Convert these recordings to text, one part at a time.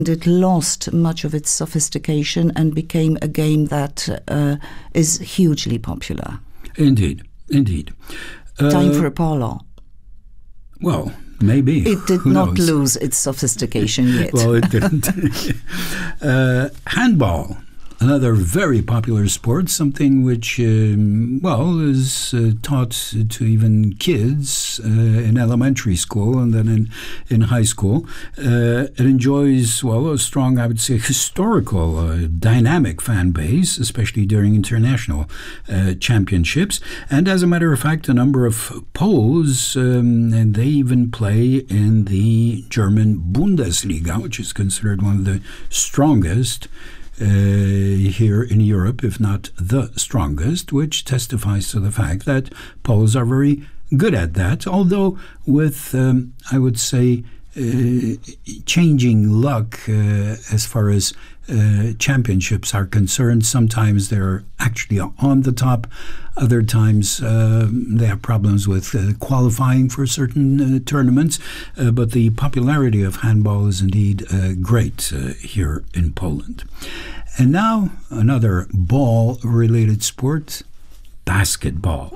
It lost much of its sophistication and became a game that is hugely popular. Indeed. Time for a polo. Well, maybe. It did not lose its sophistication yet. Well, it didn't. Handball, another very popular sport, something which, is taught to even kids in elementary school and then in high school. It enjoys, a strong, I would say, historical, dynamic fan base, especially during international championships. And as a matter of fact, a number of Poles, and they even play in the German Bundesliga, which is considered one of the strongest here in Europe, if not the strongest, which testifies to the fact that Poles are very good at that, although with, I would say, changing luck as far as championships are concerned. Sometimes they're actually on the top. Other times they have problems with qualifying for certain tournaments. But the popularity of handball is indeed great here in Poland. And now another ball-related sport, basketball.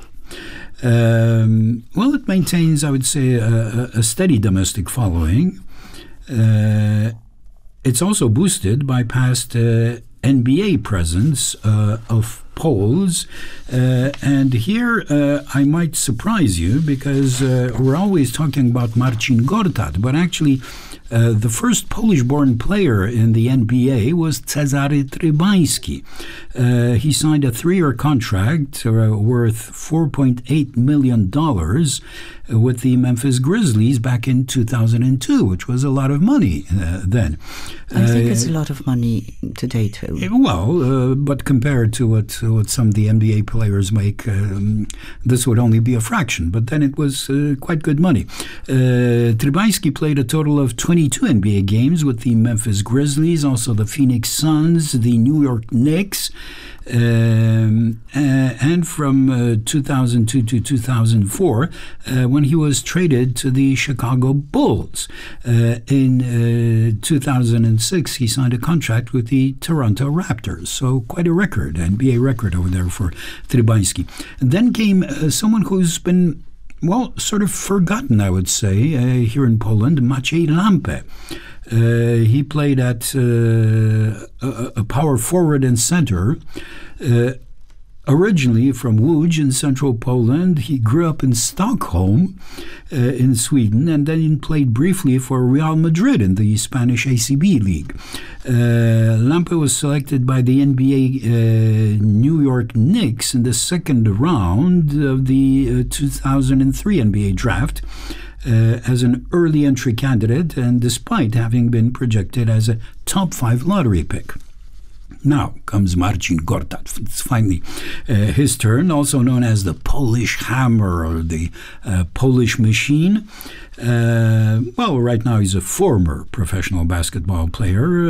It maintains, I would say, a steady domestic following. It's also boosted by past NBA presence of Poles. And here I might surprise you because we're always talking about Marcin Gortat, but actually the first Polish-born player in the NBA was Cezary Trybański. He signed a 3-year contract worth $4.8 million with the Memphis Grizzlies back in 2002, which was a lot of money then. I think it's a lot of money today too. But compared to what some of the NBA players make, this would only be a fraction. But then it was quite good money. Trybański played a total of 22 NBA games with the Memphis Grizzlies, also the Phoenix Suns, the New York Knicks, and from 2002 to 2004, when he was traded to the Chicago Bulls. In 2006, he signed a contract with the Toronto Raptors. So quite a record, NBA record over there for Trybański. And then came someone who's been sort of forgotten, I would say, here in Poland, Maciej Lampe. He played at a power forward and center. Originally from Łódź in central Poland, he grew up in Stockholm in Sweden, and then played briefly for Real Madrid in the Spanish ACB League. Lampe was selected by the NBA New York Knicks in the second round of the 2003 NBA draft as an early entry candidate, and despite having been projected as a top 5 lottery pick. Now comes Marcin Gortat. It's finally his turn, also known as the Polish Hammer or the Polish Machine. Right now he's a former professional basketball player.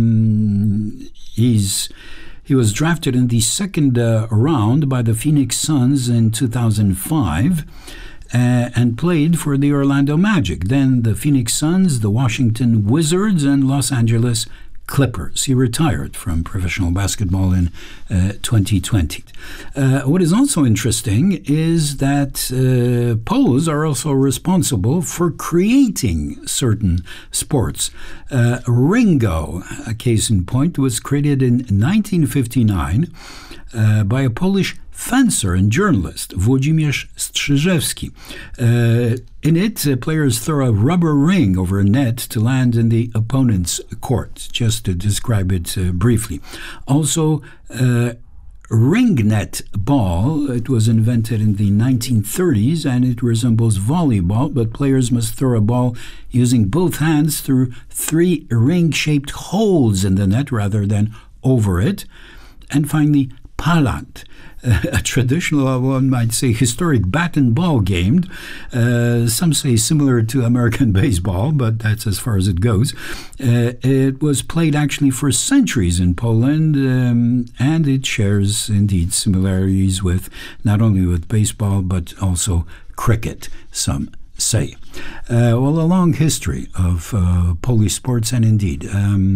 He was drafted in the second round by the Phoenix Suns in 2005. And played for the Orlando Magic, then the Phoenix Suns, the Washington Wizards, and Los Angeles Clippers. He retired from professional basketball in 2020. What is also interesting is that Poles are also responsible for creating certain sports. Ringo, a case in point, was created in 1959 by a Polish fencer and journalist, Włodzimierz Strzyżewski. In it, players throw a rubber ring over a net to land in the opponent's court, just to describe it briefly. Also, ringnet ball, it was invented in the 1930s, and it resembles volleyball, but players must throw a ball using both hands through 3 ring-shaped holes in the net rather than over it. And finally, palant, a traditional, one might say, historic bat and ball game. Some say similar to American baseball, but that's as far as it goes. It was played actually for centuries in Poland, and it shares indeed similarities with not only with baseball, but also cricket, some say. Well, a long history of Polish sports, and indeed,